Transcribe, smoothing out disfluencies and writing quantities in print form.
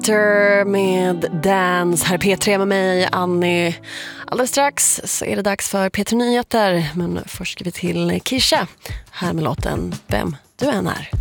After med Dance. Här P3 med mig, Annie. Alldeles strax så är det dags för P3 Nyheter. Men först ska vi till Kisha. Här med låten Vem du än är.